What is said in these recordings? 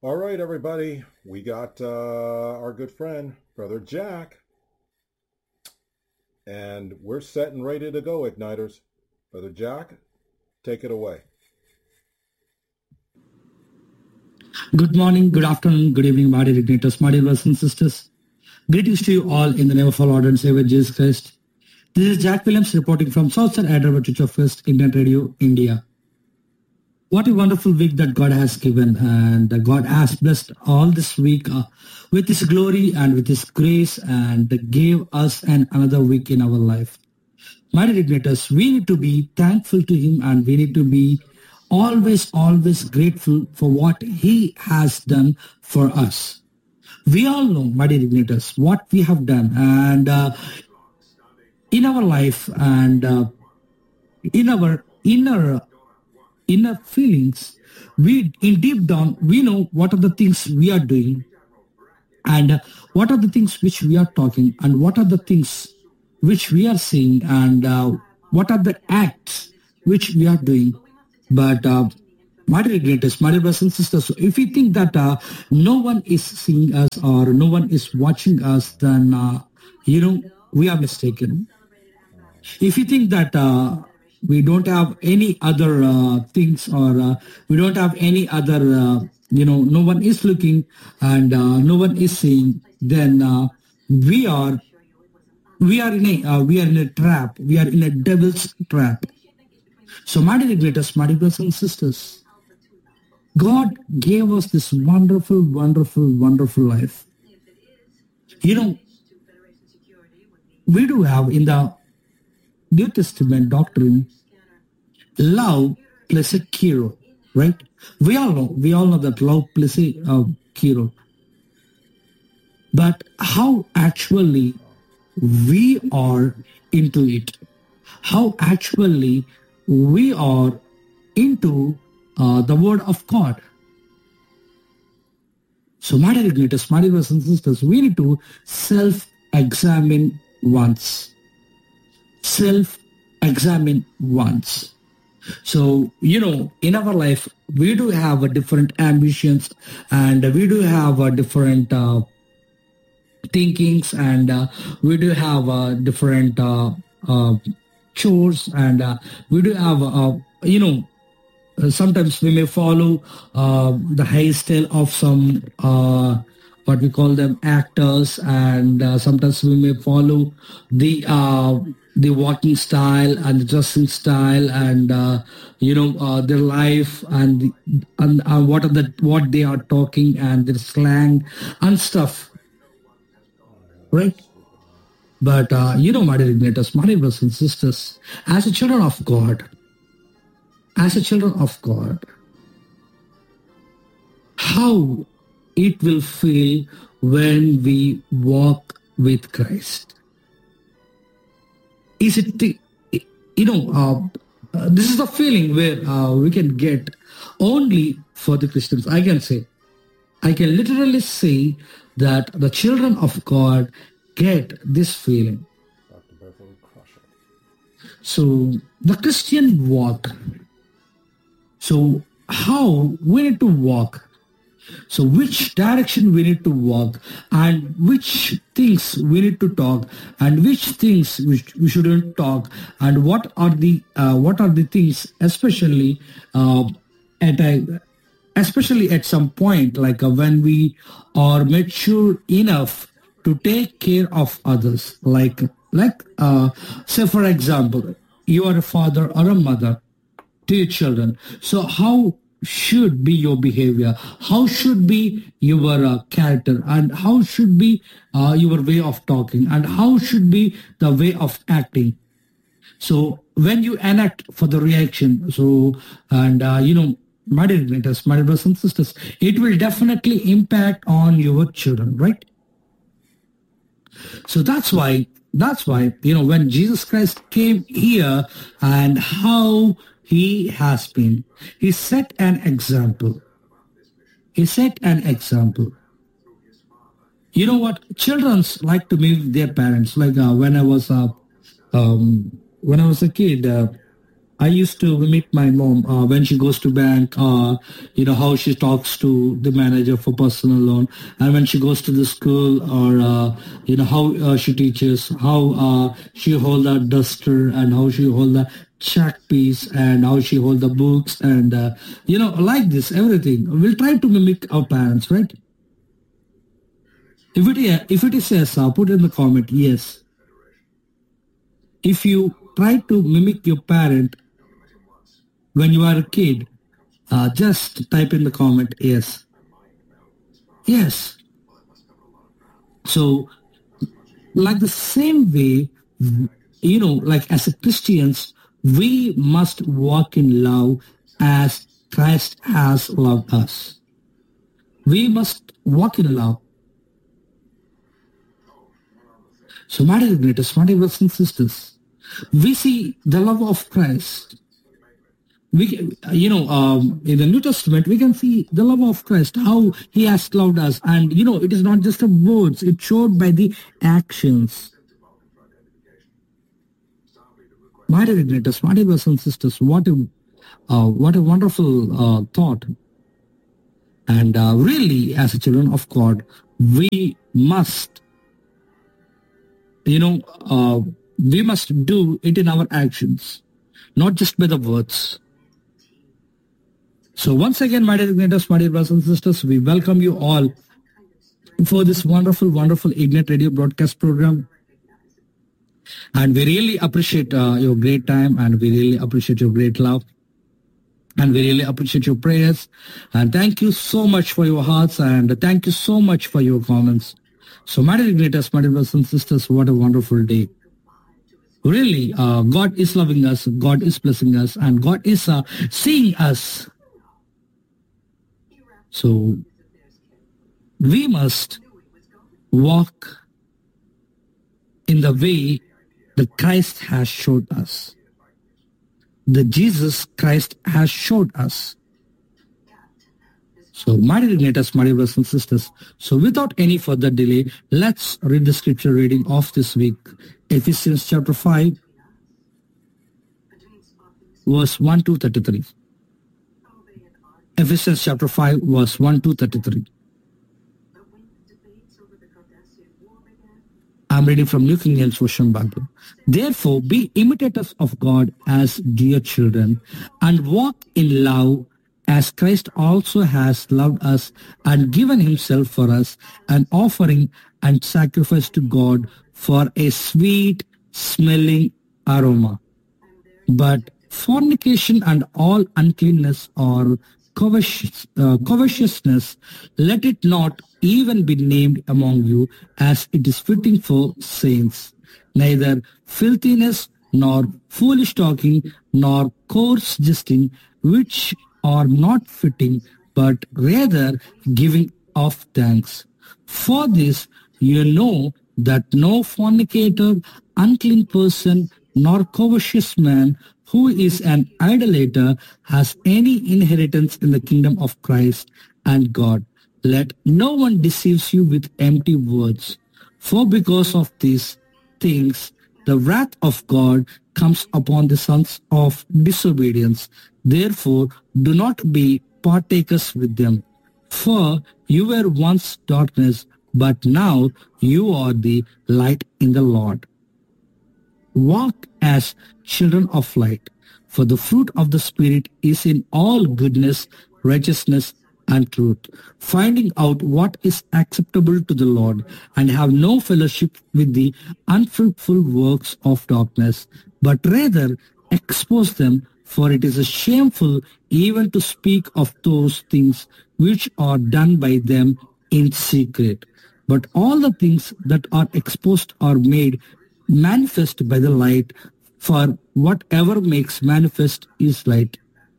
All right, everybody. We got our good friend, Brother Jack, and we're set and ready to go, Igniters. Brother Jack, take it away. Good morning, good afternoon, good evening, my dear Igniters, my dear brothers and sisters. Greetings to you all in the name of our Lord and Savior Jesus Christ. This is Jack Williams reporting from Southside Hyderabad Church of Christ, Ignite Radio, India. What a wonderful week that God has given, and God has blessed all this week with His glory and with His grace, and gave us another week in our life. My dear Igniters, we need to be thankful to Him, and we need to be always grateful for what He has done for us. We all know, my dear Igniters, what we have done, and in our life, and in our inner feelings, we in deep down we know what are the things we are doing, and what are the things which we are talking, and what are the things which we are saying, and what are the acts which we are doing. But my dear Igniters, my dear brothers and sisters, so if we think that no one is seeing us or no one is watching us, then we are mistaken. If you think that we don't have any other things, or we don't have any other, no one is looking, and no one is seeing, then we are in a trap. We are in a devil's trap. So, my dear Igniters, my dear brothers and sisters, God gave us this wonderful, wonderful, wonderful life. We do have in the New Testament doctrine, love plays a key role, right? We all know that love plays a key role. But how actually we are into it? How actually we are into the Word of God? So, my dear Igniters, my dear brothers and sisters, we need to self-examine once. Self-examine once. So, in our life, we do have different ambitions, and we do have different thinkings, and we do have different chores, and we do have, sometimes we may follow the hairstyle of some what we call them actors, and sometimes we may follow the walking style and the dressing style, and their life, and what they are talking, and their slang and stuff, right? But my dear Igniters, my dear brothers and sisters, as a children of God, how it will feel when we walk with Christ? Is it this is the feeling where we can get only for the Christians. I can literally say that the children of God get this feeling. So the Christian walk. So how we need to walk. So which direction we need to walk, and which things we need to talk, and which things we shouldn't talk, and what are the things, especially at some point, like when we are mature enough to take care of others, like say for example, you are a father or a mother to your children. So how should be your behavior? How should be your character? And how should be your way of talking? And how should be the way of acting? So when you enact for the reaction, so, and my dear Igniters, my dear brothers and sisters, it will definitely impact on your children, right? So that's why when Jesus Christ came here, and how He has been, He set an example. You know what? Children like to mimic their parents. Like when I was a kid, I used to mimic my mom when she goes to bank, how she talks to the manager for personal loan, and when she goes to the school, or how she teaches, how she hold the duster, and how she hold the chalk piece, and how she hold the books, and like this, everything. We'll try to mimic our parents, right? If it is yes, put in the comment yes. If you try to mimic your parent when you are a kid, just type in the comment yes. Yes. So, like the same way, like as a Christians, we must walk in love as Christ has loved us. We must walk in love. So, my dear igniters, my dear brothers and sisters, we see the love of Christ. In the New Testament, we can see the love of Christ, how He has loved us, and it is not just the words; it showed by the actions. My dear igniters, my dear brothers and sisters, what a wonderful thought! And really, as a children of God, we must we must do it in our actions, not just by the words. So once again, my dear Igniters, my dear brothers and sisters, we welcome you all for this wonderful, wonderful Ignite Radio broadcast program. And we really appreciate your great time, and we really appreciate your great love, and we really appreciate your prayers. And thank you so much for your hearts, and thank you so much for your comments. So, my dear Igniters, my dear brothers and sisters, what a wonderful day. Really, God is loving us, God is blessing us, and God is seeing us. So, we must walk in the way that Christ has showed us. The Jesus Christ has showed us. So, my dear Igniters, my dear brothers and sisters, so without any further delay, let's read the scripture reading of this week. Ephesians chapter 5, verse 1 to 33. Ephesians chapter 5, verse 1 to 33. I'm reading from New King James Version Bible. Therefore, be imitators of God as dear children, and walk in love as Christ also has loved us and given himself for us, an offering and sacrifice to God for a sweet smelling aroma. But fornication and all uncleanness or covetousness, let it not even be named among you, as it is fitting for saints. Neither filthiness, nor foolish talking, nor coarse jesting, which are not fitting, but rather giving of thanks. For this you know that no fornicator, unclean person, nor covetous man who is an idolater has any inheritance in the kingdom of Christ and God. Let no one deceive you with empty words. For because of these things, the wrath of God comes upon the sons of disobedience. Therefore, do not be partakers with them. For you were once darkness, but now you are the light in the Lord. Walk as children of light, for the fruit of the Spirit is in all goodness, righteousness, and truth, finding out what is acceptable to the Lord, and have no fellowship with the unfruitful works of darkness, but rather expose them, for it is shameful even to speak of those things which are done by them in secret. But all the things that are exposed are made manifest by the light, for whatever makes manifest is light.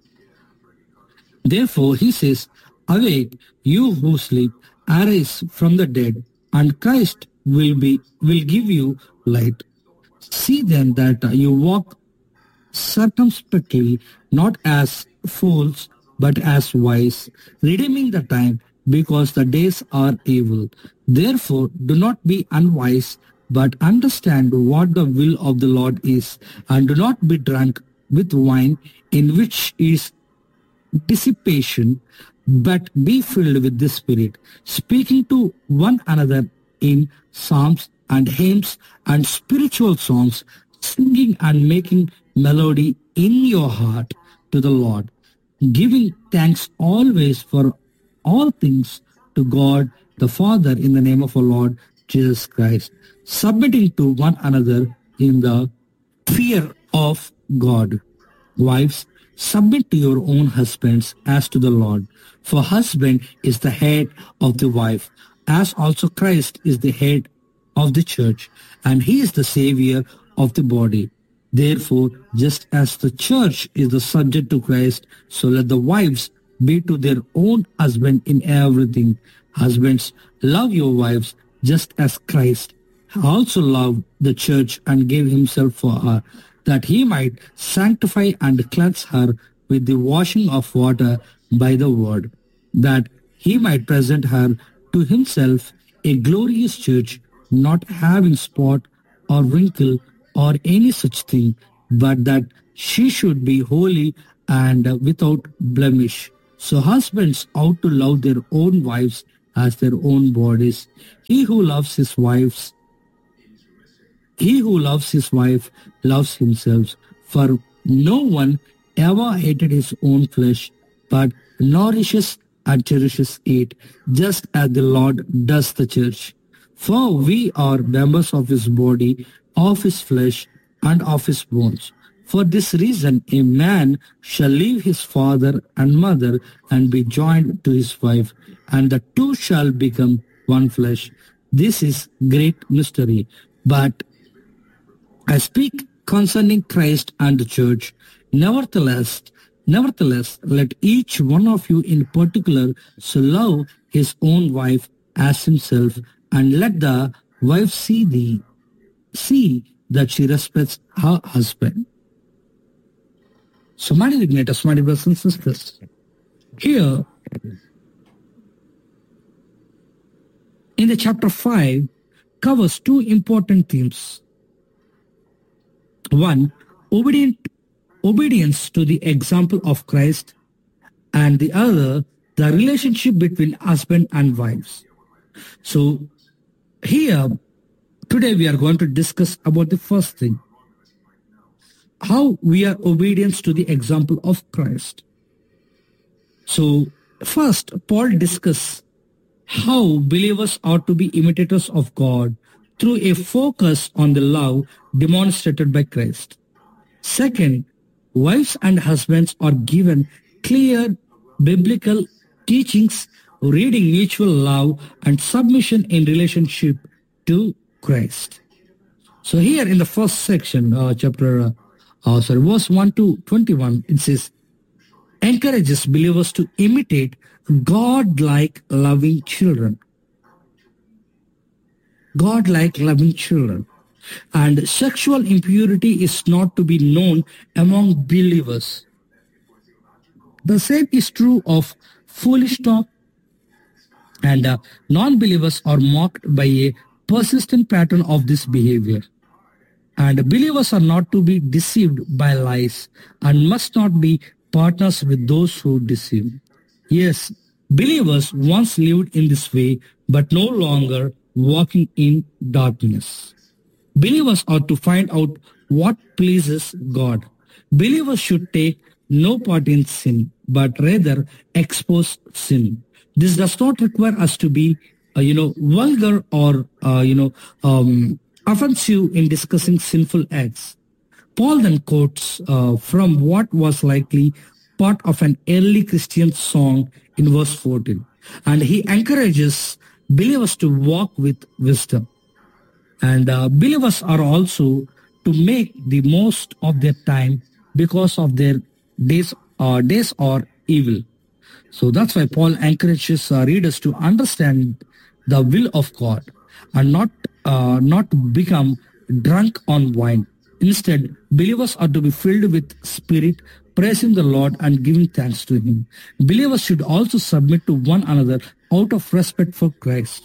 Therefore he says, awake, you who sleep, arise from the dead, and Christ will give you light. See then that you walk circumspectly, not as fools, but as wise, redeeming the time, because the days are evil. Therefore do not be unwise, but understand what the will of the Lord is, and do not be drunk with wine in which is dissipation, but be filled with the Spirit, speaking to one another in psalms and hymns and spiritual songs, singing and making melody in your heart to the Lord, giving thanks always for all things to God the Father in the name of our Lord Jesus Christ, submitting to one another in the fear of God. Wives, submit to your own husbands as to the Lord. For husband is the head of the wife, as also Christ is the head of the church, and he is the Savior of the body. Therefore, just as the church is the subject to Christ, so let the wives be to their own husband in everything. Husbands, love your wives just as Christ also loved the church and gave himself for her, that he might sanctify and cleanse her with the washing of water by the word, that he might present her to himself a glorious church, not having spot or wrinkle or any such thing, but that she should be holy and without blemish. So husbands ought to love their own wives as their own bodies. He who loves his wife loves himself, for no one ever hated his own flesh, but nourishes and cherishes it, just as the Lord does the church. For we are members of his body, of his flesh, and of his bones. For this reason a man shall leave his father and mother and be joined to his wife, and the two shall become one flesh. This is great mystery. But I speak concerning Christ and the church. Nevertheless, let each one of you in particular so love his own wife as himself, and let the wife see that she respects her husband. So, my dear igniters, my dear brothers and sisters, here in the chapter 5 covers two important themes. One, obedience to the example of Christ, and the other, the relationship between husband and wives. So here, today we are going to discuss about the first thing, how we are obedience to the example of Christ. So first, Paul discusses how believers are to be imitators of God through a focus on the love demonstrated by Christ. Second, wives and husbands are given clear biblical teachings, reading mutual love and submission in relationship to Christ. So here in the first section, verse 1 to 21, it says, encourages believers to imitate God-like loving children. God-like loving children. And sexual impurity is not to be known among believers. The same is true of foolish talk, and non-believers are mocked by a persistent pattern of this behavior. And believers are not to be deceived by lies and must not be partners with those who deceive. Yes, believers once lived in this way, but no longer walking in darkness. Believers are to find out what pleases God. Believers should take no part in sin, but rather expose sin. This does not require us to be, vulgar or, offensive in discussing sinful acts. Paul then quotes from what was likely part of an early Christian song in verse 14. And he encourages believers to walk with wisdom. And believers are also to make the most of their time because of their days are evil. So that's why Paul encourages readers to understand the will of God and not become drunk on wine. Instead, believers are to be filled with spirit, praising the Lord and giving thanks to him. Believers should also submit to one another out of respect for Christ.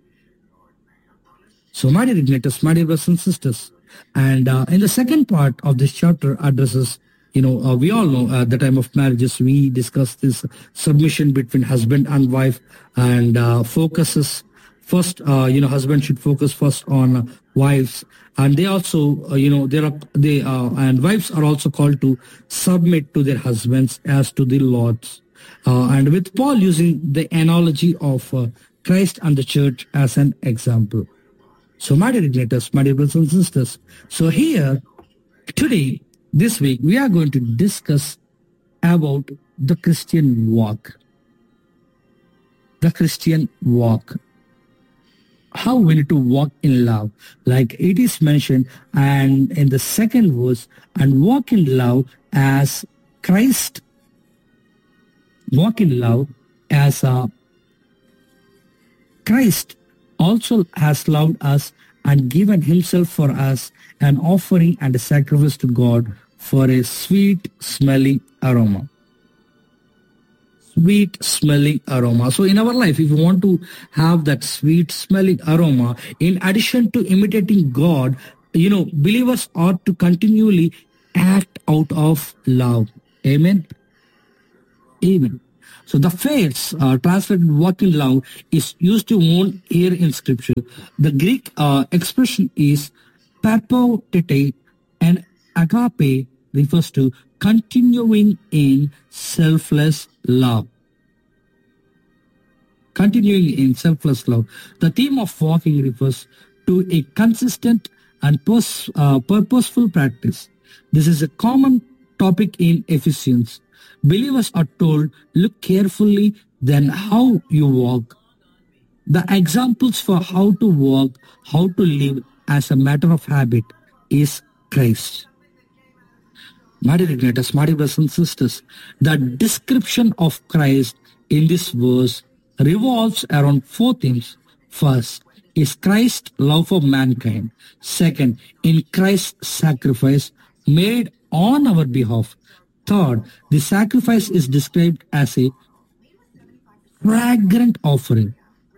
So, my dear igniters, my dear brothers and sisters, and in the second part of this chapter addresses We all know at the time of marriages, we discuss this submission between husband and wife, and focuses first. Husband should focus first on wives, and they also, there are they and wives are also called to submit to their husbands as to the Lord's. And with Paul using the analogy of Christ and the church as an example. So, my dear igniters, my dear brothers and sisters, so here, today, this week, we are going to discuss about the Christian walk. The Christian walk. How we need to walk in love. Like it is mentioned and in the second verse, and walk in love as Christ. Walk in love as Christ also has loved us and given himself for us, an offering and a sacrifice to God for a sweet smelling aroma. Sweet smelling aroma. So in our life, if we want to have that sweet smelling aroma, in addition to imitating God, believers ought to continually act out of love. Amen. Amen. So the phrase translated walk in love is used to one here in scripture. The Greek expression is perpotete, and agape refers to continuing in selfless love. Continuing in selfless love. The theme of walking refers to a consistent and purposeful practice. This is a common topic in Ephesians. Believers are told, look carefully then how you walk. The examples for how to walk, how to live as a matter of habit is Christ. My dear igniters, my dear brothers and sisters, the description of Christ in this verse revolves around four themes. First is Christ's love for mankind. Second, in Christ's sacrifice made on our behalf. Third, the sacrifice is described as a fragrant offering.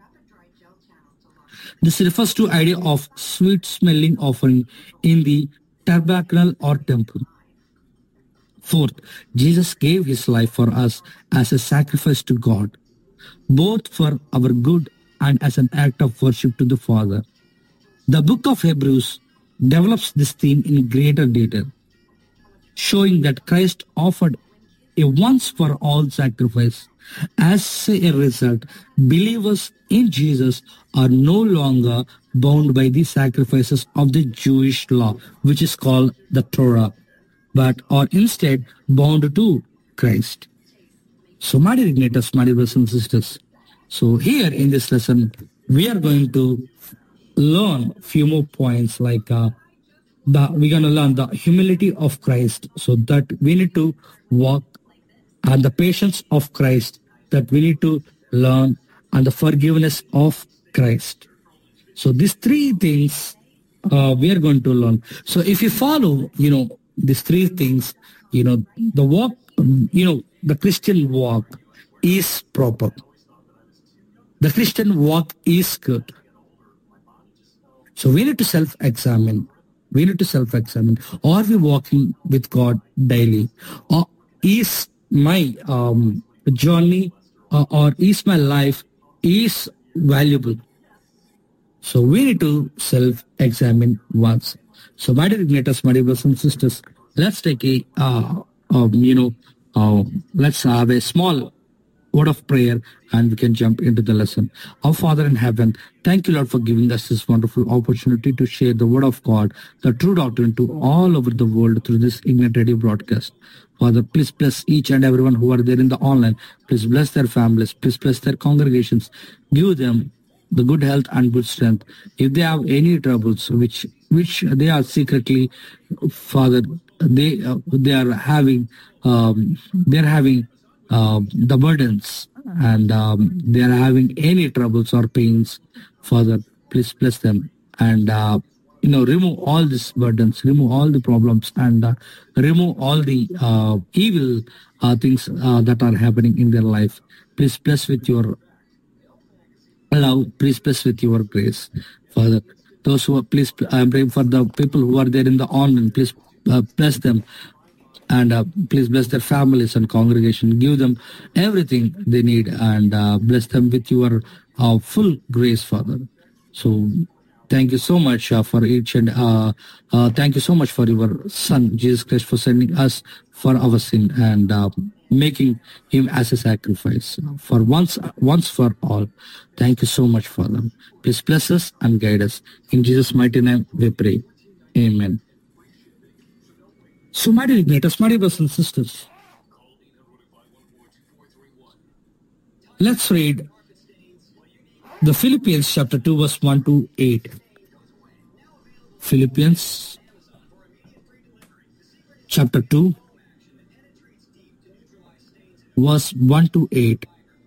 This refers to the idea of sweet-smelling offering in the tabernacle or temple. Fourth, Jesus gave his life for us as a sacrifice to God, both for our good and as an act of worship to the Father. The book of Hebrews develops this theme in greater detail, showing that Christ offered a once-for-all sacrifice. As a result, believers in Jesus are no longer bound by the sacrifices of the Jewish law, which is called the Torah, but are instead bound to Christ. So, my dear igniters, my dear brothers and sisters, so here in this lesson, we are going to learn a few more points like we're going to learn the humility of Christ, so that we need to walk, and the patience of Christ that we need to learn, and the forgiveness of Christ. So these three things we are going to learn. So if you follow, these three things, the walk, the Christian walk is proper. The Christian walk is good. So we need to self-examine. We need to self-examine. Are we walking with God daily? Or is my journey or is my life is valuable? So we need to self-examine once. So my dear igniters, my dear brothers and sisters, let's take let's have a small word of prayer and we can jump into the lesson. Our Father in heaven, thank you, Lord, for giving us this wonderful opportunity to share the word of God, the true doctrine to all over the world through this Ignite Radio broadcast. Father, please bless each and everyone who are there in the online. Please bless their families. Please bless their congregations. Give them the good health and good strength. If they have any troubles, which they are secretly, Father, they are having the burdens, and they are having any troubles or pains, Father, please bless them and remove all these burdens, remove all the problems, and remove all the evil things that are happening in their life. Please bless with your love, please bless with your grace, Father. Those who are, please, I am praying for the people who are there in the online. Please bless them And please bless their families and congregation. Give them everything they need, and bless them with your full grace, Father. So thank you so much for each, and thank you so much for your Son, Jesus Christ, for sending us for our sin, and making him as a sacrifice for once for all. Thank you so much, Father. Please bless us and guide us. In Jesus' mighty name we pray. Amen. So, my dear igniters, my dear brothers and sisters, let's read the Philippians chapter 2, verse 1 to 8. Philippians chapter 2, verse 1 to 8.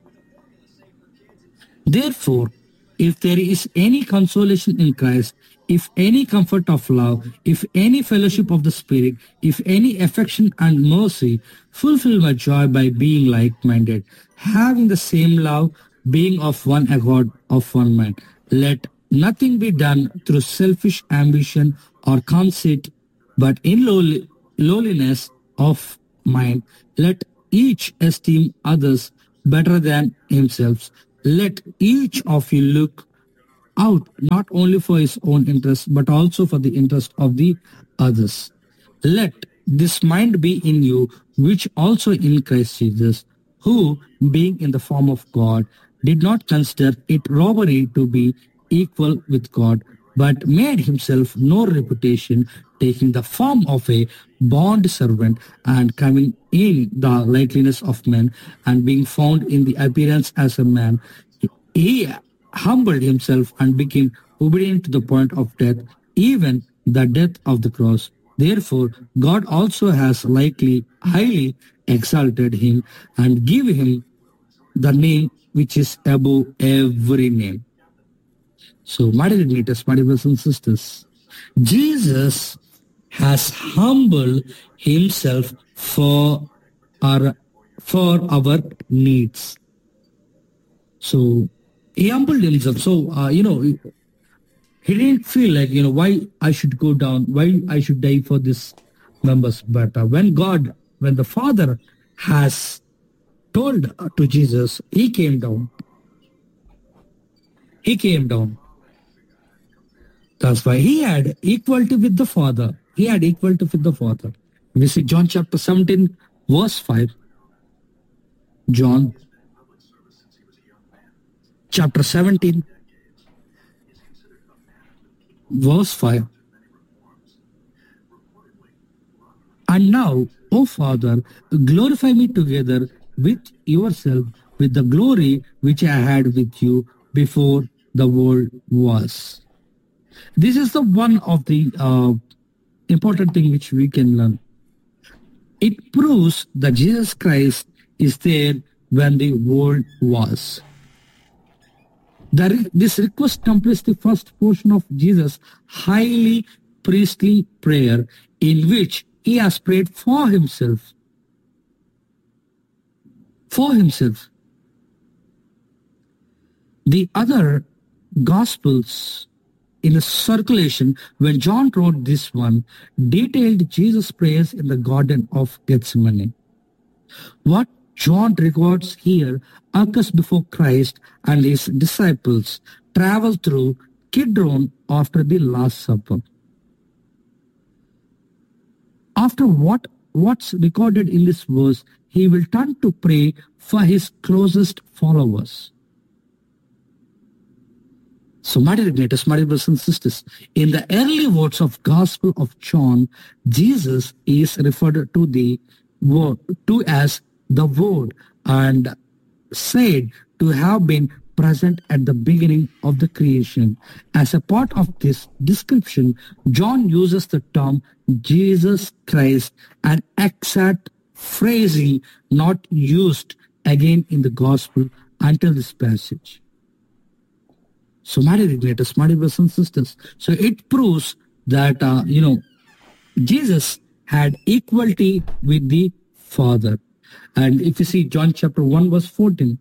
Therefore, if there is any consolation in Christ, if any comfort of love, if any fellowship of the Spirit, if any affection and mercy, fulfill my joy by being like-minded, having the same love, being of one accord, of one mind. Let nothing be done through selfish ambition or conceit, but in lowliness of mind, let each esteem others better than himself. Let each of you look out not only for his own interest, but also for the interest of the others. Let this mind be in you, which also in Christ Jesus, who, being in the form of God, did not consider it robbery to be equal with God, but made himself no reputation, taking the form of a bond servant, and coming in the likeness of men, and being found in the appearance as a man, he humbled himself and became obedient to the point of death, even the death of the cross. Therefore, God also has highly exalted him and give him the name which is above every name. So, my dear igniters, my dear brothers and sisters, Jesus has humbled himself for our needs. So he humbled himself. So he didn't feel like why I should go down, why I should die for these members. But when the Father has told to Jesus, he came down. He came down. That's why he had equality with the Father. He had equality with the Father. We see John chapter 17, verse 5. John chapter 17, verse 5. And now, O Father, glorify me together with yourself with the glory which I had with you before the world was. This is the one of the important thing which we can learn. It proves that Jesus Christ is there when the world was. This request completes the first portion of Jesus' highly priestly prayer, in which he has prayed for himself. For himself. The other Gospels in the circulation, when John wrote this one, detailed Jesus' prayers in the Garden of Gethsemane. What John records here occurs before Christ and his disciples travel through Kidron after the Last Supper. After what's recorded in this verse, he will turn to pray for his closest followers. So, my dear igniters, my dear brothers and sisters, in the early words of Gospel of John, Jesus is referred to as the Word, and said to have been present at the beginning of the creation. As a part of this description, John uses the term Jesus Christ, an exact phrasing not used again in the Gospel until this passage. So, my dear igniters, my dear brothers and sisters, so it proves that, Jesus had equality with the Father. And if you see John chapter 1, verse 14,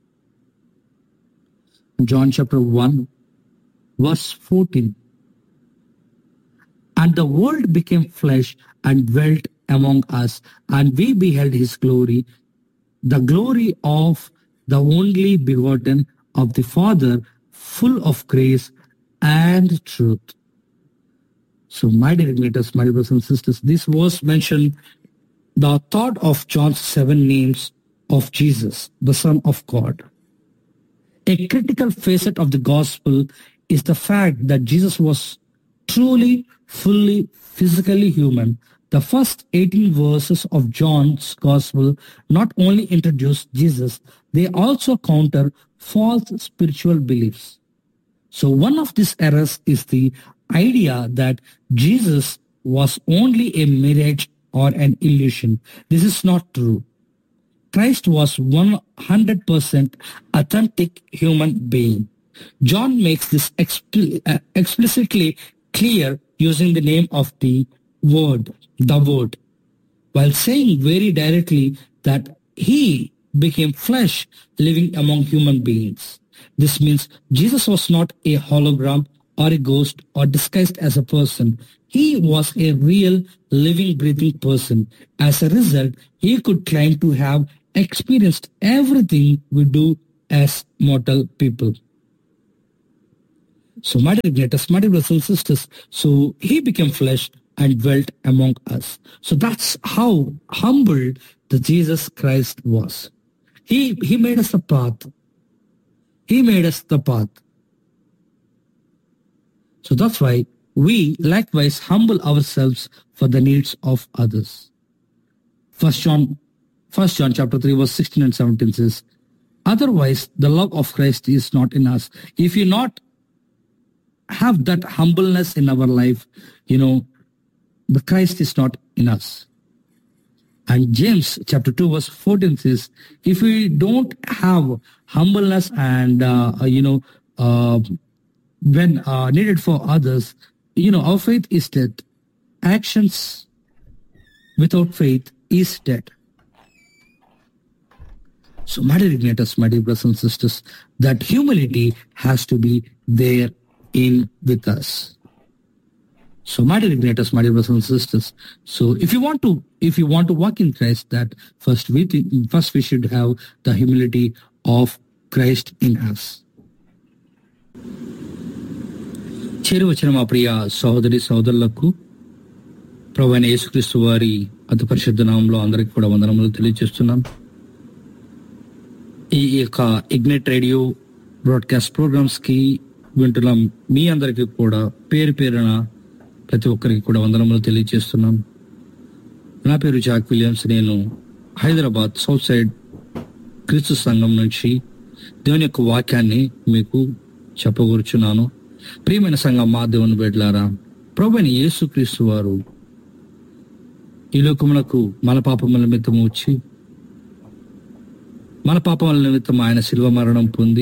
John chapter 1, verse 14, and the Word became flesh and dwelt among us, and we beheld his glory, the glory of the only begotten of the Father, full of grace and truth. So, my dear igniters, my brothers and sisters, this was mentioned the thought of John's 7 names of Jesus, the Son of God. A critical facet of the gospel is the fact that Jesus was truly, fully, physically human. The first 18 verses of John's gospel not only introduce Jesus, they also counter false spiritual beliefs. So one of these errors is the idea that Jesus was only a mirage or an illusion. This is not true. Christ was 100% authentic human being. John makes this explicitly clear using the name of the Word, while saying very directly that he became flesh living among human beings. This means Jesus was not a hologram or a ghost or disguised as a person. He was a real living, breathing person. As a result, he could claim to have experienced everything we do as mortal people. So, my dear igniters, my dear brothers and sisters, so he became flesh and dwelt among us. So that's how humble the Jesus Christ was. He made us the path. He made us the path. So that's why we likewise humble ourselves for the needs of others. 1 John chapter 3 verse 16 and 17 says, otherwise the love of Christ is not in us. If you not have that humbleness in our life, the Christ is not in us. And James chapter 2 verse 14 says, if we don't have humbleness and, when needed for others, our faith is dead. Actions without faith is dead. So, my dear igniters, my dear brothers and sisters, that humility has to be there in with us. So, my dear igniters, my dear brothers and sisters, so if you want to walk in Christ, that first we should have the humility of Christ in us. చేరువచ్చిన మా ప్రియ సహోదరి సహోదరులకు ప్రభువైన యేసుక్రీస్తు వారి అతి పరిశుద్ధ నామములో అందరికీ కూడా వందనములు తెలియజేస్తున్నాం. ఈ యొక్క ఇగ్నైట్ రేడియో బ్రాడ్కాస్ట్ ప్రోగ్రామ్స్ కి వింటున్న మీ అందరికీ కూడా పేరు పేరున ప్రతి ఒక్కరికి కూడా వందనములు తెలియజేస్తున్నాం. నా పేరు జాక్ విలియమ్స్. నేను హైదరాబాద్ సౌత్ సైడ్ క్రీస్తు సంఘం నుంచి దేవుని యొక్క వాక్యాన్ని మీకు చెప్పగూర్చున్నాను. ప్రియమైన సంఘం, మా దేవుని బిడ్డలారా, ప్రభువైన యేసుక్రీస్తు వారు ఈ లోకమునకు మన పాపముల నిమిత్తము వచ్చి, మన పాపముల నిమిత్తం ఆయన శిలువ మరణం పొంది,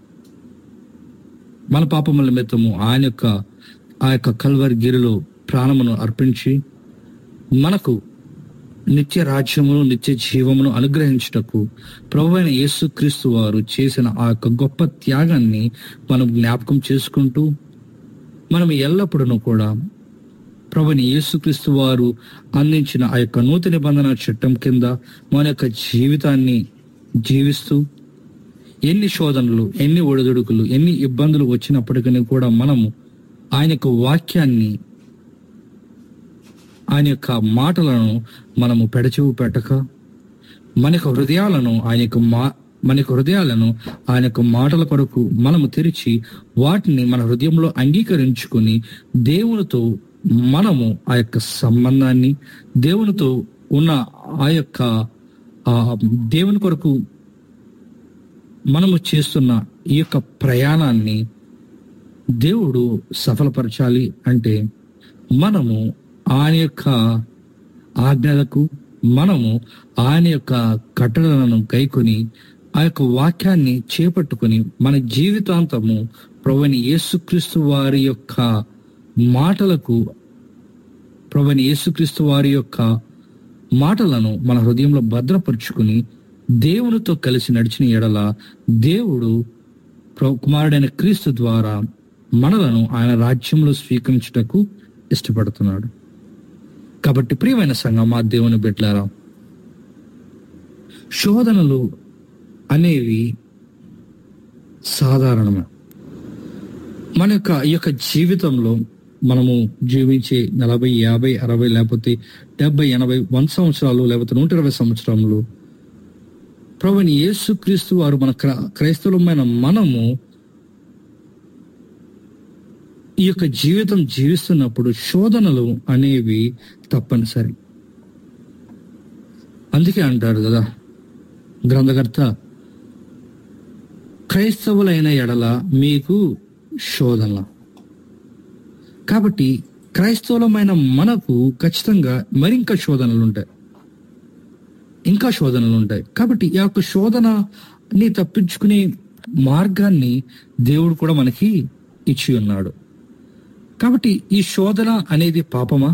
మన పాపముల నిమిత్తము ఆ యొక్క కల్వరి గిరిలో ప్రాణమును అర్పించి మనకు నిత్య రాజ్యమును నిత్య జీవమును అనుగ్రహించుటకు ప్రభువైన యేసుక్రీస్తు వారు చేసిన ఆ యొక్క గొప్ప త్యాగాన్ని మనం జ్ఞాపకం చేసుకుంటూ, మనం ఎల్లప్పుడూ కూడా ప్రభువైన యేసుక్రీస్తు వారు అందించిన ఆ యొక్క నూతన నిబంధన చట్టం కింద మన యొక్క జీవితాన్ని జీవిస్తూ, ఎన్ని శోధనలు, ఎన్ని ఒడిదుడుకులు, ఎన్ని ఇబ్బందులు వచ్చినప్పటికీ కూడా మనము ఆయన యొక్క వాక్యాన్ని, ఆయన యొక్క మాటలను మనము పెడచెవు పెట్టక, మన యొక్క హృదయాలను ఆయన యొక్క మాటల కొరకు మనము తెరిచి వాటిని మన హృదయంలో అంగీకరించుకుని దేవునితో మనము ఆ యొక్క సంబంధాన్ని, దేవునితో ఉన్న ఆ యొక్క దేవుని కొరకు మనము చేస్తున్న ఈ యొక్క ప్రయాణాన్ని దేవుడు సఫలపరచాలి అంటే మనము ఆయన యొక్క ఆజ్ఞలకు, మనము ఆయన యొక్క కట్టడలను గైకొని ఆ యొక్క వాక్యాన్ని చేపట్టుకుని మన జీవితాంతము ప్రభువైన యేసుక్రీస్తు వారి యొక్క మాటలకు, ప్రభువైన యేసుక్రీస్తు వారి యొక్క మాటలను మన హృదయంలో భద్రపరుచుకుని దేవునితో కలిసి నడిచిన ఎడల దేవుడు కుమారుడైన క్రీస్తు ద్వారా మనలను ఆయన రాజ్యంలో స్వీకరించుటకు ఇష్టపడుతున్నాడు. కాబట్టి ప్రియమైన సంగమా, దేవుని బిడ్డలారా, శోధనలు అనేవి సాధారణమే. మన ఈ యొక్క జీవితంలో మనము జీవించే 40, 50, 60 లేకపోతే 70, 80, 100 సంవత్సరాలు లేకపోతే 120 సంవత్సరములు ప్రభువైన యేసుక్రీస్తు వారు మన క్రైస్తవులమైన మనము ఈ యొక్క జీవితం జీవిస్తున్నప్పుడు శోధనలు అనేవి తప్పనిసరి. అందుకే అంటారు కదా గ్రంథకర్త, క్రైస్తవులైన ఎడల మీకు శోధన. కాబట్టి క్రైస్తవులమైన మనకు ఖచ్చితంగా మరింకా శోధనలు ఉంటాయి, ఇంకా శోధనలు ఉంటాయి. కాబట్టి ఈ యొక్క శోధనని తప్పించుకునే మార్గాన్ని దేవుడు కూడా మనకి ఇచ్చి ఉన్నాడు. కాబట్టి ఈ శోధన అనేది పాపమా?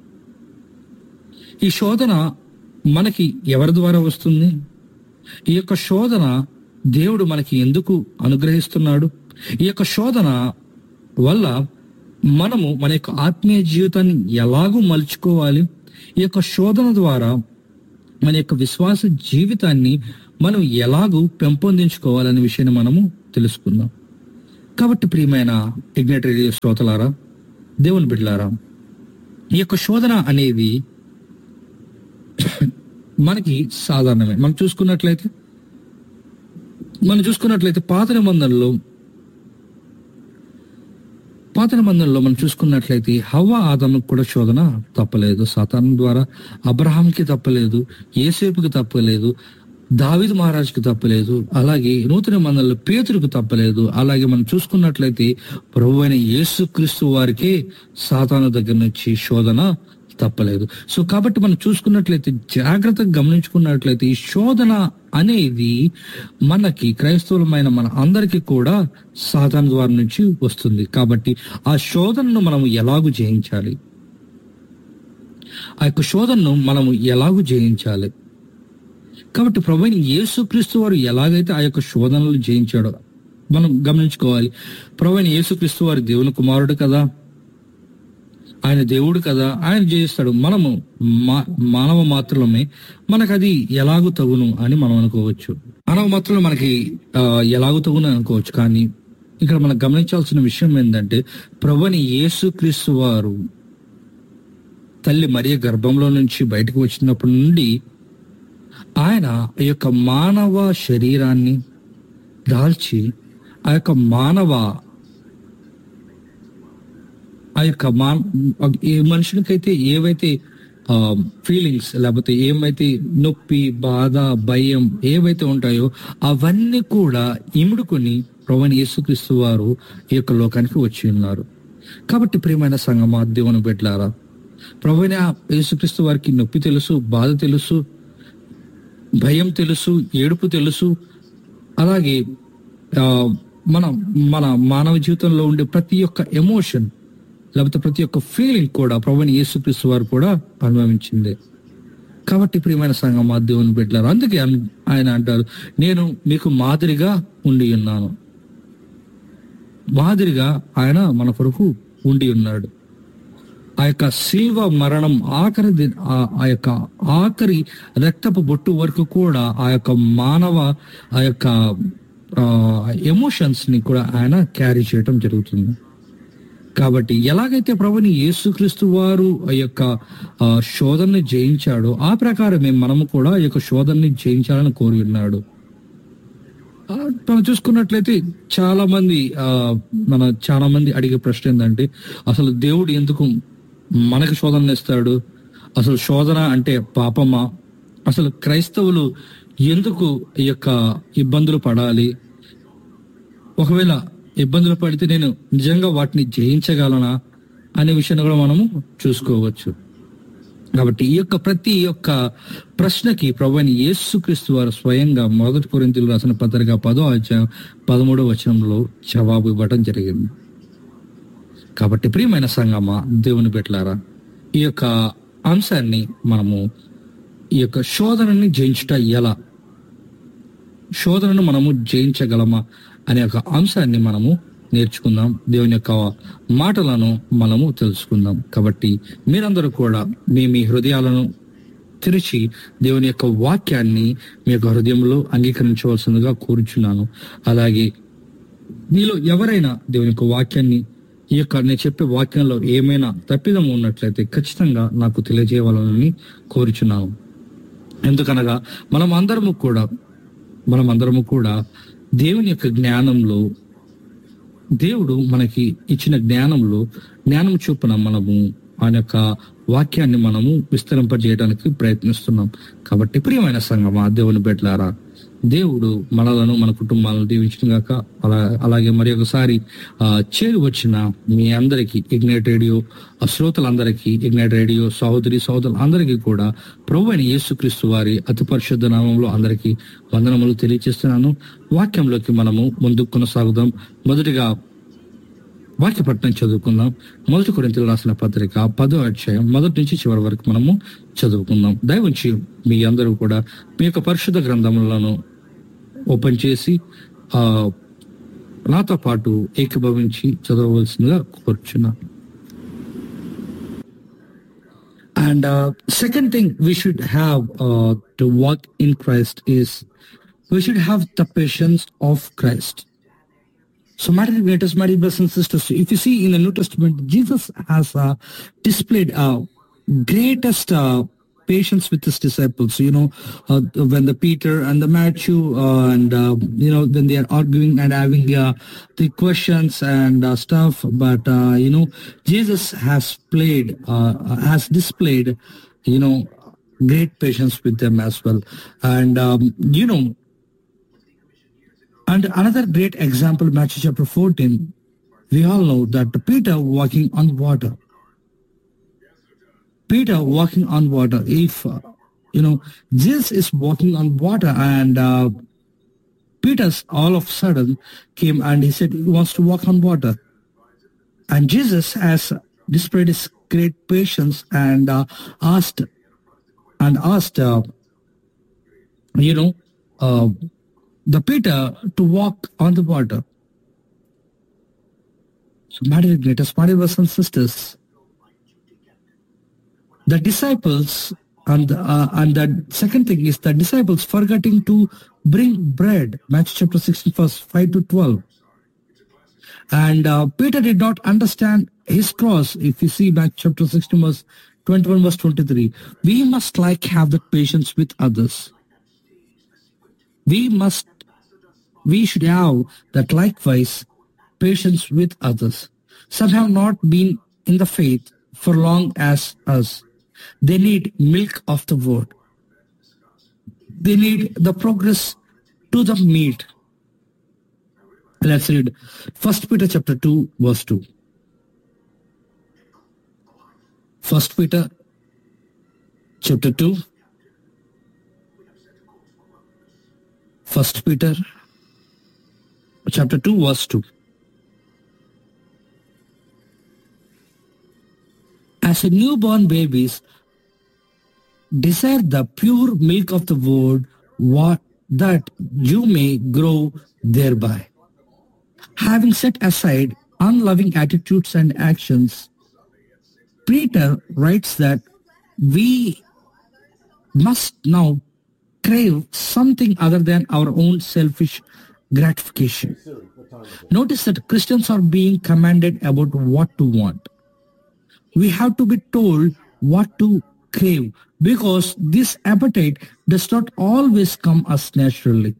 ఈ శోధన మనకి ఎవరి ద్వారా వస్తుంది? ఈ యొక్క శోధన దేవుడు మనకి ఎందుకు అనుగ్రహిస్తున్నాడు? ఈ యొక్క శోధన వల్ల మనము మన యొక్క ఆత్మీయ జీవితాన్ని ఎలాగూ మలుచుకోవాలి? ఈ యొక్క శోధన ద్వారా మన యొక్క విశ్వాస జీవితాన్ని మనం ఎలాగూ పెంపొందించుకోవాలనే విషయాన్ని మనము తెలుసుకుందాం. కాబట్టి ప్రియమైన ఇగ్నైట్ రేడియో శ్రోతలారా, దేవుని బిడ్డలారా, ఈ యొక్క శోధన అనేది మనకి సాధారణమే. మనం చూసుకున్నట్లయితే పాత నిబంధనలో మనం చూసుకున్నట్లయితే హవ్వ ఆదాముకు కూడా శోధన తప్పలేదు. సాతాను ద్వారా అబ్రహాంకి తప్పలేదు, యేసేపుకి తప్పలేదు, దావీదు మహారాజుకి తప్పలేదు, అలాగే నూతన నిబంధనలో పేతురుకు తప్పలేదు. అలాగే మనం చూసుకున్నట్లయితే ప్రభువైన యేసుక్రీస్తు వారికే సాతాను దగ్గర నుంచి శోధన తప్పలేదు. సో కాబట్టి మనం చూసుకున్నట్లయితే, జాగ్రత్తగా గమనించుకున్నట్లయితే, ఈ శోధన అనేది మనకి క్రైస్తవులమైన మన అందరికీ కూడా సాతాను ద్వారా నుంచి వస్తుంది. కాబట్టి ఆ శోధనను మనము ఎలాగూ జయించాలి? ఆ యొక్క శోధనను మనము ఎలాగూ జయించాలి? కాబట్టి ప్రభువైన యేసుక్రీస్తు వారు ఎలాగైతే ఆ యొక్క శోధనలు జయించాడో మనం గమనించుకోవాలి. ప్రభువైన యేసుక్రీస్తు వారు దేవుని కుమారుడు కదా, ఆయన దేవుడు కదా, ఆయన జయిస్తాడు. మనము మానవ మాత్రమే, మనకు అది ఎలాగూ తగును అని మనం అనుకోవచ్చు. మానవ మాత్రమే మనకి ఎలాగూ తగును అనుకోవచ్చు. కానీ ఇక్కడ మనం గమనించాల్సిన విషయం ఏంటంటే, ప్రభువైన యేసుక్రీస్తు వారు తల్లి మరియ గర్భంలో నుంచి బయటకు వచ్చినప్పటి నుండి ఆయన ఈ యొక్క మానవ శరీరాన్ని దాల్చి ఆ యొక్క ఏ మనుషులకైతే ఏవైతే ఫీలింగ్స్ లేకపోతే ఏమైతే నొప్పి, బాధ, భయం ఏవైతే ఉంటాయో అవన్నీ కూడా ఇముడుకొని ప్రభువైన యేసుక్రీస్తు వారు ఈ యొక్క లోకానికి వచ్చి ఉన్నారు. కాబట్టి ప్రియమైన సంగమా, దేవుని బిడ్డలారా, ప్రభువైన యేసుక్రీస్తు వారికి నొప్పి తెలుసు, బాధ తెలుసు, భయం తెలుసు, ఏడుపు తెలుసు. అలాగే మన మానవ జీవితంలో ఉండే ప్రతి ఒక్క ఎమోషన్ లేకపోతే ప్రతి ఒక్క ఫీలింగ్ కూడా ప్రభువైన యేసుక్రీస్తు వారు కూడా అనుభవించింది. కాబట్టి ప్రియమైన సంగమా, దేవుని బిడ్డలారా, అందుకే ఆయన అంటారు, నేను మీకు మాదిరిగా ఉండి ఉన్నాను. మాదిరిగా ఆయన మన కొరకు ఉండి ఉన్నాడు. ఆ యొక్క శిల్వ మరణం ఆఖరి రక్తపు బొట్టు వరకు కూడా ఆ యొక్క ఆ యొక్క ఎమోషన్స్ ని కూడా ఆయన క్యారీ చేయటం జరుగుతుంది. కాబట్టి ఎలాగైతే ప్రభువైన యేసుక్రీస్తు వారు ఆ యొక్క శోధనని జయించాడో ఆ ప్రకారమే మనము కూడా ఈ యొక్క శోధనని జయించాలని కోరి ఉన్నాడు. మనం చూసుకున్నట్లయితే చాలా మంది అడిగే ప్రశ్న ఏంటంటే, అసలు దేవుడు ఎందుకు మనకు శోధన ఇస్తాడు? అసలు శోధన అంటే పాపమా? అసలు క్రైస్తవులు ఎందుకు ఈ యొక్క ఇబ్బందులు పడాలి? ఒకవేళ ఇబ్బందులు పడితే నేను నిజంగా వాటిని జయించగలనా అనే విషయాన్ని కూడా మనము చూసుకోవచ్చు. కాబట్టి ప్రతి ఒక్క ప్రశ్నకి ప్రభువైన యేసుక్రీస్తు వారు స్వయంగా 1 కొరింథీయులకు రాసిన పత్రిక 10వ అధ్యాయం 13వ వచనంలో జవాబు ఇవ్వడం జరిగింది. కాబట్టి ప్రియమైన సంగమా, దేవుని బిడ్డలారా, ఈ యొక్క అంశాన్ని మనము ఈ యొక్క శోధనని జయించుట ఎలా, శోధనను మనము జయించగలమా అనే ఒక అంశాన్ని మనము నేర్చుకుందాం, దేవుని యొక్క మాటలను మనము తెలుసుకుందాం. కాబట్టి మీరందరూ కూడా మీ హృదయాలను తెరిచి దేవుని యొక్క వాక్యాన్ని మీ యొక్క హృదయంలో అంగీకరించవలసిందిగా కోరుచున్నాను. అలాగే మీలో ఎవరైనా దేవుని యొక్క వాక్యాన్ని, ఈ యొక్క నేను చెప్పే వాక్యంలో ఏమైనా తప్పిదం ఉన్నట్లయితే ఖచ్చితంగా నాకు తెలియజేయవాలని కోరుచున్నాను. ఎందుకనగా మనం అందరము కూడా దేవుని యొక్క జ్ఞానంలో, దేవుడు మనకి ఇచ్చిన జ్ఞానం చొప్పున మనము ఆయన యొక్క వాక్యాన్ని మనము విస్తరింపజేయడానికి ప్రయత్నిస్తున్నాం. కాబట్టి ప్రియమైన సంగమా, దేవుని బిడ్డలారా, దేవుడు మనలను, మన కుటుంబాలను దీవించిన గాక. అలాగే మరి ఒకసారి చేరి వచ్చిన మీ అందరికీ, ఇగ్నైట్ రేడియో శ్రోతలందరికీ, ఇగ్నైట్ రేడియో సహోదరులందరికీ కూడా ప్రభువైన యేసుక్రీస్తు వారి అతి పరిశుద్ధ నామంలో అందరికీ వందనములు తెలియజేస్తున్నాను. వాక్యంలోకి మనము ముందుకు కొనసాగుదాం. మొదటిగా వాక్యపట్నం చదువుకుందాం. 1 కొరింథీయులకు రాసిన పత్రిక 10వ అధ్యాయం 1 నుంచి చివరి వరకు మనము చదువుకుందాం. దయవుంచి మీ అందరూ కూడా మీ యొక్క పరిశుద్ధ గ్రంథములను ఓపెన్ చేసి నాతో పాటు ఏకీభవించి చదవవలసిందిగా కోరుచున్నా. And second thing we should have to walk in Christ is we should have the patience of Christ. So, my brothers and sisters, if you see in the New Testament, Jesus has displayed greatest patience with his disciples. When the Peter and the Matthew and when they are arguing and having the questions and stuff, but Jesus has displayed great patience with them as well. And and another great example, Matthew chapter 14, we all know that Peter walking on water. If, Jesus is walking on water, and Peter all of a sudden came and he said he wants to walk on water. And Jesus has displayed his great patience and asked the Peter to walk on the water. So, my dear brothers and sisters, the disciples, and the second thing is the disciples forgetting to bring bread. Matthew chapter 16, verse 5 to 12. And Peter did not understand his cross. If you see Matthew chapter 16, verse 21, verse 23, we must have that patience with others. We should have that likewise patience with others. Some have not been in the faith for long as us. They need milk of the word. They need the progress to the meat. Let's read 1 Peter chapter 2, verse 2. 1 Peter chapter 2. 1 Peter chapter 2, verse 2. As a newborn babies, desire the pure milk of the word, that you may grow thereby. Having set aside unloving attitudes and actions, Peter writes that we must now crave something other than our own selfish gratification. Notice that Christians are being commanded about what to want. We have to be told what to crave, because this appetite does not always come as naturally.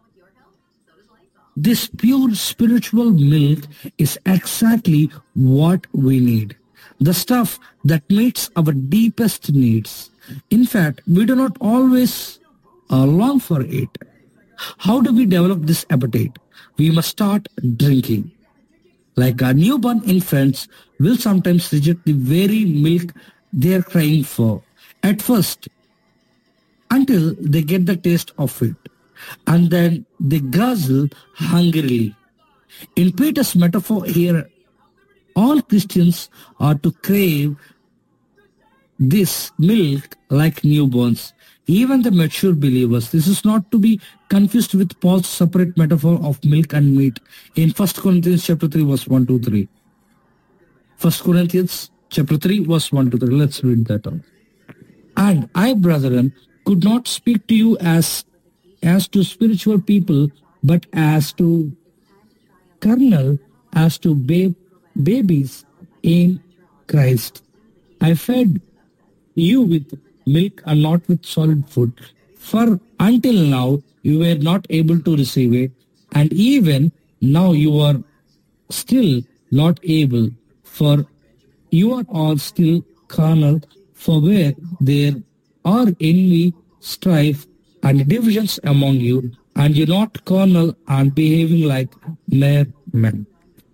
This pure spiritual milk is exactly what we need, the stuff that meets our deepest needs. In fact, we do not always long for it. How do we develop this appetite? We must start drinking. Like our newborn infants will sometimes reject the very milk they are crying for at first, until they get the taste of it, and then they guzzle hungrily. In Peter's metaphor here, all Christians are to crave this milk like newborns, even the mature believers. This is not to be confused with Paul's separate metaphor of milk and meat in 1 Corinthians chapter 3 verse 1 to 3. 1 Corinthians chapter 3 verse 1 to 3. Let's read that out. And I, brethren, could not speak to you as to spiritual people, but as to carnal, as to babies in Christ. I fed you with milk and not with solid food, for until now you were not able to receive it, and even now you are still not able, for you are all still carnal. For where there are envy, strife, and divisions among you, and you're not carnal and behaving like mere men.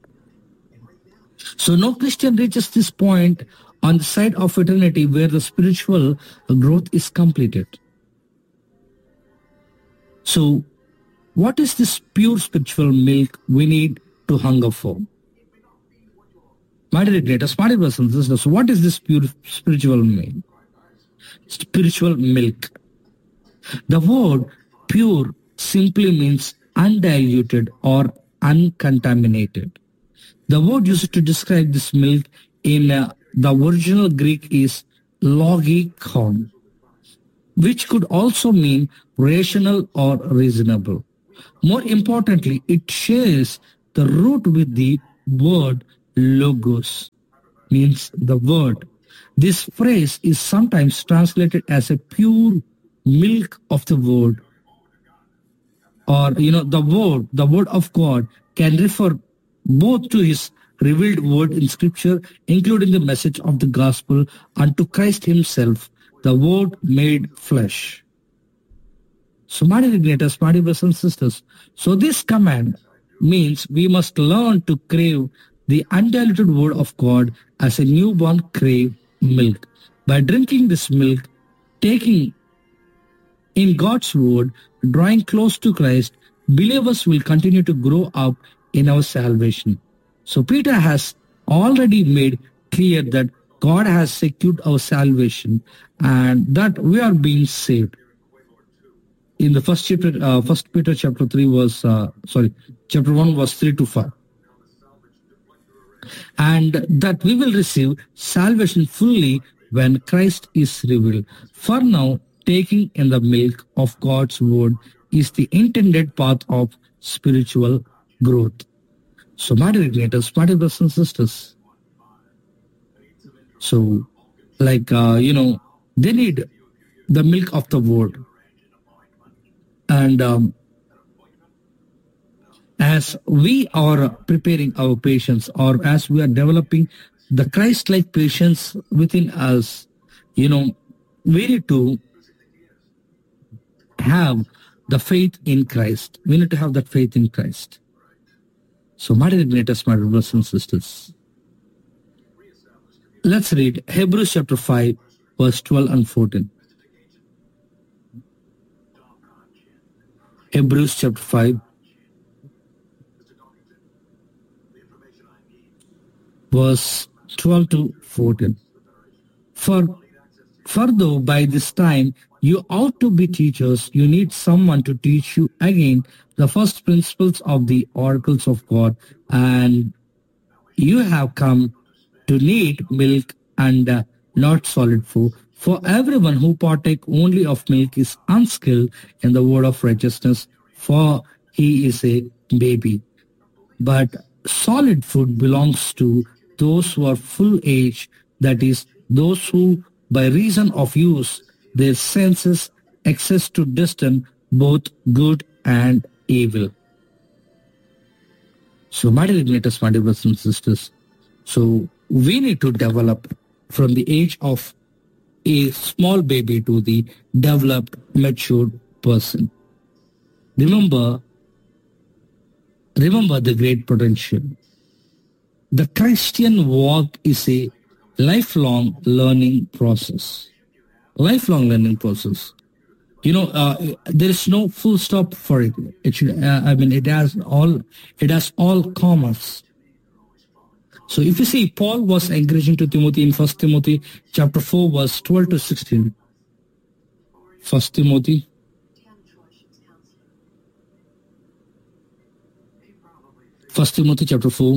So no Christian reaches this point on the side of eternity where the spiritual growth is completed. So what is this pure spiritual milk we need to hunger for? My dear greatest, my dear brothers and sisters, what is this pure spiritual milk? Spiritual milk. The word pure simply means undiluted or uncontaminated. The word used to describe this milk in the original Greek is logikon, which could also mean rational or reasonable. More importantly, it shares the root with the word logos, means the word. This phrase is sometimes translated as a pure milk of the word, or the word of God can refer both to his revealed word in scripture, including the message of the gospel, and to Christ himself, the word made flesh. So my dear igniters, my dear brothers and sisters, so this command means we must learn to crave the undiluted word of God as a newborn crave milk. By drinking this milk, taking in God's word, drawing close to Christ, believers will continue to grow up in our salvation. So Peter has already made clear that God has secured our salvation and that we are being saved. In the first Peter chapter 1 verse 3 to 5. And that we will receive salvation fully when Christ is revealed. For now, taking in the milk of God's word is the intended path of spiritual growth. So, my dear igniters, my dear brothers and sisters, so they need the milk of the word. And as we are preparing our patience, or as we are developing the Christ-like patience within us, we need to have the faith in Christ. We need to have that faith in Christ. So, my dear igniters, my brothers and sisters, let's read Hebrews chapter 5, verse 12 and 14. Hebrews chapter 5, verse 12 to 14. For though by this time you ought to be teachers, you need someone to teach you again the first principles of the oracles of God, and you have come to need milk and not solid food. For everyone who partake only of milk is unskilled in the word of righteousness, for he is a baby. But solid food belongs to those who are full age, that is, those who, by reason of use, their senses access to discern both good and evil. So, my dear igniters, my dear brothers and sisters, so we need to develop from the age of a small baby to the developed, matured person. Remember the great potential. The Christian walk is a lifelong learning process. Lifelong learning process. There is no full stop for it. It has all commas. So if you see, Paul was encouraging to Timothy in 1 Timothy chapter 4, verse 12 to 16. 1 Timothy. First Timothy chapter 4,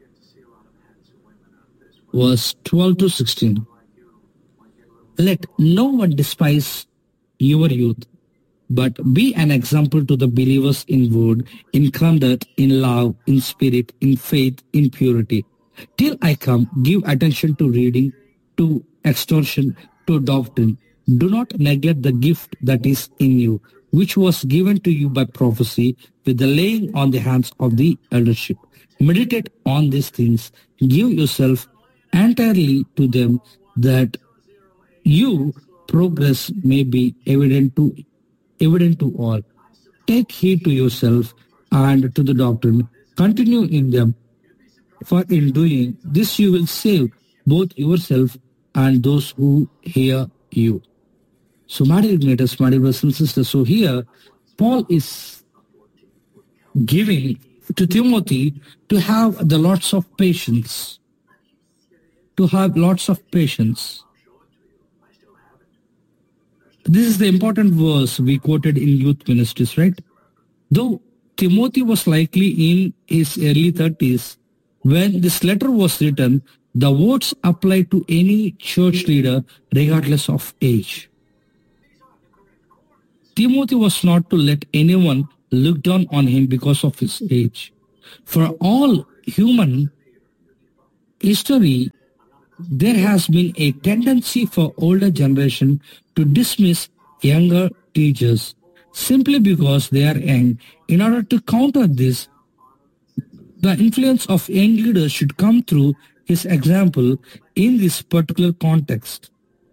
verse 12 to 16. Let no one despise your youth, but be an example to the believers in word, in conduct, in love, in spirit, in faith, in purity. Till I come, give attention to reading, to extortion, to doctrine. Do not neglect the gift that is in you, which was given to you by prophecy with the laying on the hands of the eldership. Meditate on these things. Give yourself entirely to them, that your progress may be evident to all. Take heed to yourself and to the doctrine. Continue in them, for in doing this you will save both yourself and those who hear you. So, my dear igniters, my dear brothers and sisters, so here Paul is giving to Timothy to have the lots of patience. To have lots of patience. This is the important verse we quoted in youth ministries, right? Though Timothy was likely in his early 30s, when this letter was written, the words apply to any church leader regardless of age. Timothy was not to let anyone look down on him because of his age. For all human history, there has been a tendency for older generation to dismiss younger teachers simply because they are young. In order to counter this, the influence of young leaders should come through his example in this particular context.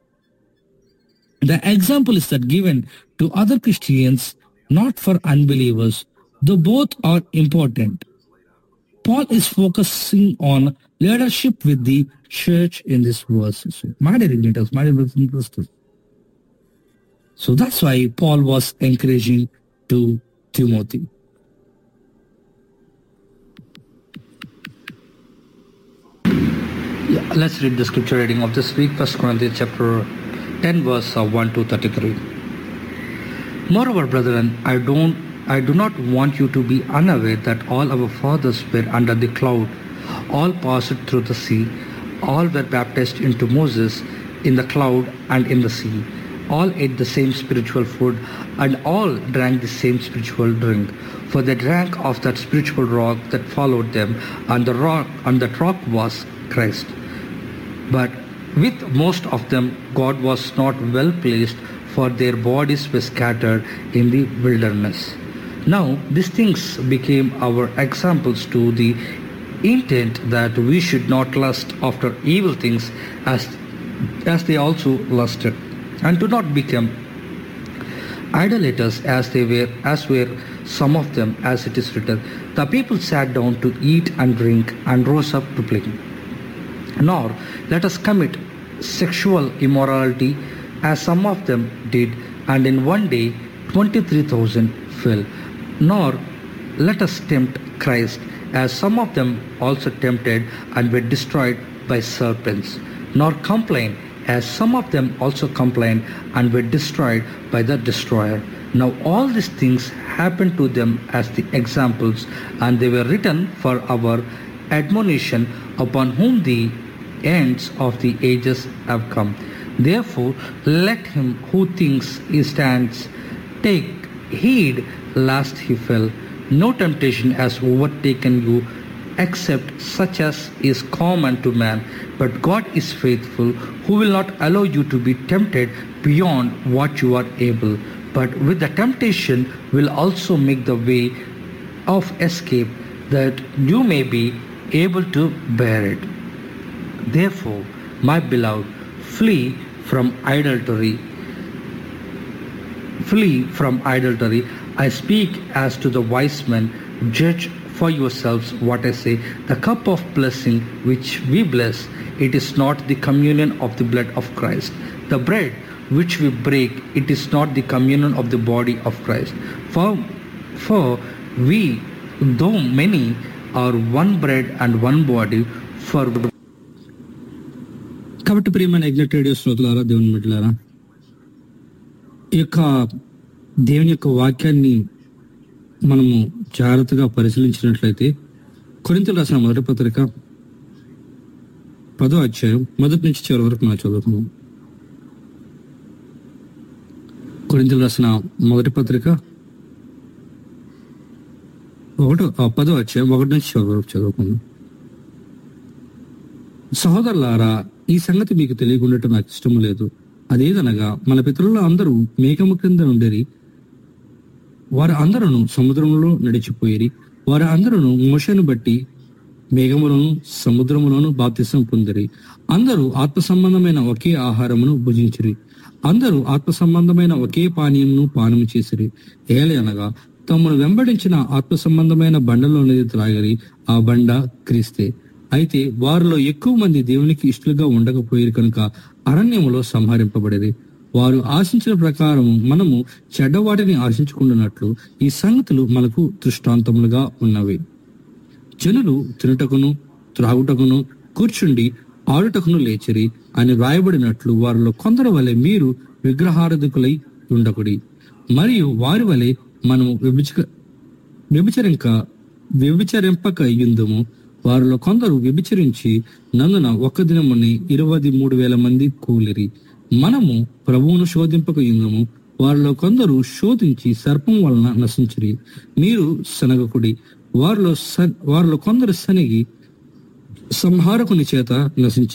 The example is that given to other Christians, not for unbelievers, though both are important. Paul is focusing on leadership with the church in this verse. So, my dear igniters, my dear brothers and sisters. So that's why Paul was encouraging to Timothy. Yeah, let's read the scripture reading of this week, 1 Corinthians chapter 10, verse 1 to 33. Moreover, brethren, I do not want you to be unaware that all our fathers were under the cloud, all passed through the sea, all were baptized into Moses in the cloud and in the sea. All ate the same spiritual food, and all drank the same spiritual drink. For they drank of that spiritual rock that followed them, and that rock was Christ. But with most of them God was not well pleased, for their bodies were scattered in the wilderness. Now these things became our examples to the intent that we should not lust after evil things as they also lusted, and do not become idolaters as were some of them, as it is written, the people sat down to eat and drink and rose up to play. Nor let us commit sexual immorality as some of them did, and in one day 23,000 fell. Nor let us tempt Christ, as some of them also tempted and were destroyed by serpents. Nor complain, as some of them also complained and were destroyed by the destroyer. Now all these things happened to them as the examples, and they were written for our admonition, upon whom the ends of the ages have come. Therefore let him who thinks he stands take heed lest he fell. No temptation has overtaken you except such as is common to man. But God is faithful, who will not allow you to be tempted beyond what you are able, but with the temptation will also make the way of escape, that you may be able to bear it. Therefore, my beloved, flee from idolatry. Flee from idolatry. I speak as to the wise men. Judge for yourselves what I say. The cup of blessing which we bless, it is not the communion of the blood of Christ. The bread which we break, it is not the communion of the body of Christ. For we, though many, are one bread and one body, for కాబట్టి ప్రియమైన ఎగ్నెట్ radio శ్రోతలారా, దేవుని బిడ్డలారా, ఈ యొక్క దేవుని యొక్క వాక్యాన్ని మనము జాగ్రత్తగా పరిశీలించినట్లయితే కొరింథీయులకు రాసిన మొదటి పత్రిక 10వ అధ్యాయం మొదటి నుంచి చివరి వరకు మనం చదువుతున్నాం. కొరింథీయులకు రాసిన మొదటి పత్రిక 10వ అధ్యాయం 1 నుంచి చివరి వరకు చదువుకుందాం. సహోదరులారా, ఈ సంగతి మీకు తెలియకుండటం నాకు ఇష్టం లేదు. అదేదనగా మన పితరుల్లో అందరూ మేఘము క్రింద ఉండేరి, వారు అందరూ సముద్రంలో నడిచిపోయేరి. వారు అందరూ మోషేను బట్టి మేఘములోను సముద్రములోను బాప్తిసం పొందిరి. అందరూ ఆత్మ సంబంధమైన ఒకే ఆహారమును భుజించిరి. అందరూ ఆత్మ సంబంధమైన ఒకే పానీయమును పానము చేసిరి. ఏలయనగా తమను వెంబడించిన ఆత్మ సంబంధమైన బండలోనిది త్రాగరి. ఆ బండ క్రీస్తే. అయితే వారిలో ఎక్కువ మంది దేవునికి ఇష్టలుగా ఉండకపోయారు కనుక అరణ్యములో సంహరింపబడేది. వారు ఆశించిన ప్రకారము మనము చెడ్డవాటిని ఆశించుకుంటున్నట్లు ఈ సంగతులు మనకు దృష్టాంతములుగా ఉన్నవి. జనులు తినుటకును త్రాగుటకును కూర్చుండి ఆడుటకును లేచిరి అని వ్రాయబడినట్లు వారిలో కొందరు వలె మీరు విగ్రహారాధకులై ఉండకుడి. మరియు వారి వలె మనము వ్యభిచరింపక యుందుము. వారిలో కొందరు వ్యభిచరించి నందున ఒక్క దినముని 23,000 మంది కూలిరి. మనము ప్రభువును శోధింపక యుందుము. వారిలో కొందరు శోధించి సర్పం వలన నశించిరి. మీరు సనగకుడి. వారిలో కొందరు సనిగి సంహారకుని చేత నశించి